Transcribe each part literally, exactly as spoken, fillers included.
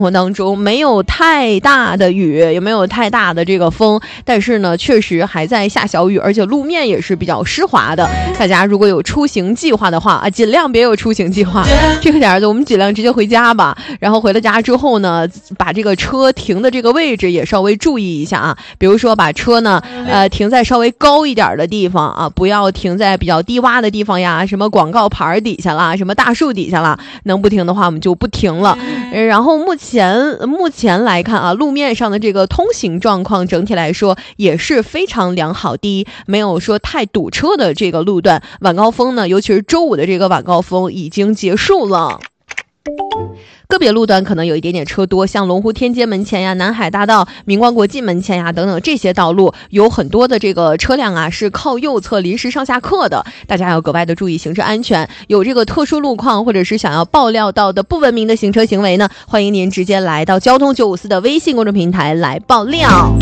活当中没有太大的雨，也没有太大的这个风，但是呢确实还在下小雨，而且路面也是比较湿滑的。大家如果有出行计划的话啊，尽量别有出行计划，这个点子我们尽量直接回家吧。然后回了家之后呢，把这个车停的这个位置也稍微注意一下啊，比如说把车呢呃停在稍微高一点的地方啊，不要停在比较低洼的地方呀，什么广告牌底下啦，什么大树底下啦，能不停的话我们就不停了。然后目前前目前来看啊，路面上的这个通行状况整体来说也是非常良好，第一没有说太堵车的这个路段，晚高峰呢，尤其是周五的这个晚高峰已经结束了。个别路段可能有一点点车多，像龙湖天街门前呀、南海大道、明光国际门前呀等等这些道路，有很多的这个车辆啊是靠右侧临时上下客的，大家要格外的注意行车安全。有这个特殊路况或者是想要爆料到的不文明的行车行为呢，欢迎您直接来到交通九五四的微信公众平台来爆料。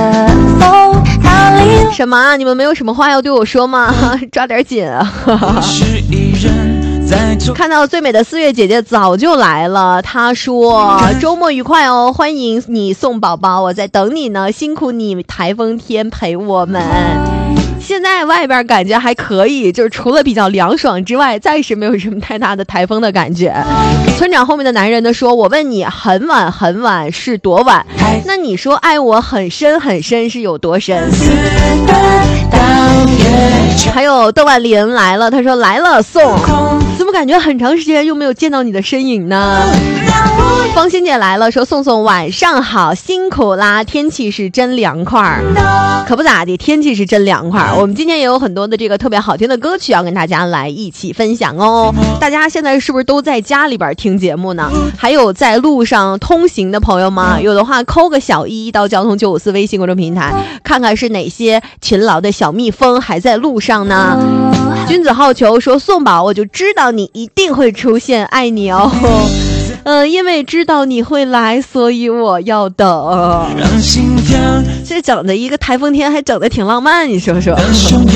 什么啊？你们没有什么话要对我说吗？抓点紧啊！看到最美的四月姐姐早就来了，她说周末愉快哦，欢迎你宋宝宝，我在等你呢，辛苦你台风天陪我们。现在外边感觉还可以，就是除了比较凉爽之外，暂时没有什么太大的台风的感觉。村长后面的男人呢说，我问你很晚很晚是多晚，那你说爱我很深很深是有多深？还有邓万林来了，他说来了宋，怎么感觉很长时间又没有见到你的身影呢？方欣姐来了，说宋宋晚上好，辛苦啦，天气是真凉快，可不咋地，天气是真凉快。我们今天也有很多的这个特别好听的歌曲要跟大家来一起分享哦。大家现在是不是都在家里边听节目呢？还有在路上通行的朋友吗？有的话扣个小一到交通九五四微信公众平台，看看是哪些勤劳的小蜜蜂还在路上呢？君子好逑说，宋宝我就知道你一定会出现，爱你哦。呃，因为知道你会来，所以我要等。这整的一个台风天还整的挺浪漫，你说说。